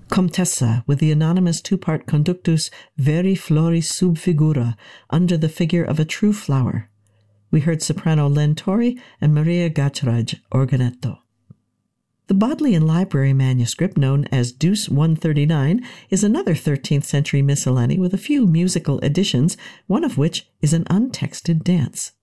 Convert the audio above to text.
Comtessa with the anonymous two-part conductus Veri floris sub figura, under the figure of a true flower. We heard soprano Len Torrey and Maria Gachraj, organetto. The Bodleian Library manuscript, known as Deuce 139, is another 13th century miscellany with a few musical additions, one of which is an untexted dance.